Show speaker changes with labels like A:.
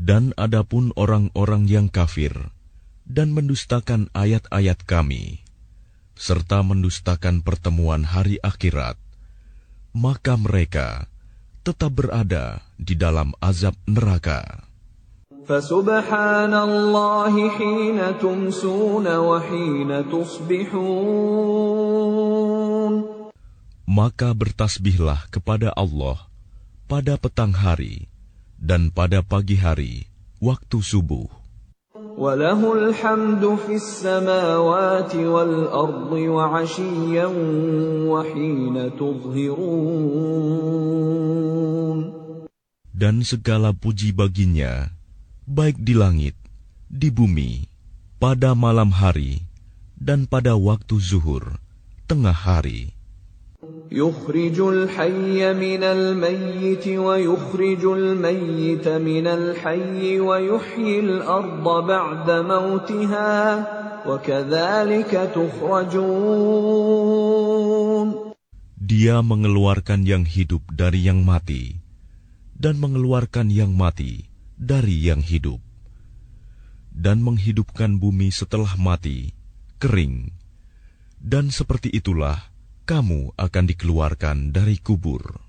A: Dan adapun orang-orang yang kafir dan mendustakan ayat-ayat Kami, serta mendustakan pertemuan hari akhirat, maka mereka tetap berada di dalam azab neraka.
B: Fasubhanallahi hina tumsuna wa hina tusbihun.
A: Maka bertasbihlah kepada Allah pada petang hari dan pada pagi hari, waktu subuh.
B: Walahul hamdu fis samawati wal ardi wa 'ashiyyan wa hina tudhhirun.
A: Dan segala puji baginya, baik di langit, di bumi, pada malam hari, dan pada waktu zuhur, tengah hari.
B: Yukhrijul hayya minal mayyiti wa yukhrijul mayyita minal hayyi wa yuhyil arda ba'da mautiha wa kadzalika tukhrajun.
A: Dia mengeluarkan yang hidup dari yang mati dan mengeluarkan yang mati dari yang hidup, dan menghidupkan bumi setelah mati, kering, dan seperti itulah kamu akan dikeluarkan dari kubur.